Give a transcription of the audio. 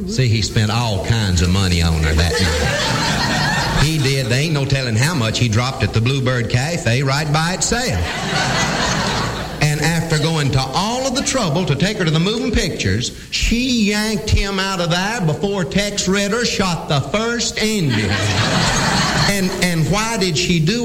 See, he spent all kinds of money on her that night. He did. There ain't no telling how much he dropped at the Bluebird Cafe right by itself. And after going to all of the trouble to take her to the moving pictures, she yanked him out of there before Tex Ritter shot the first Indian. And why did she do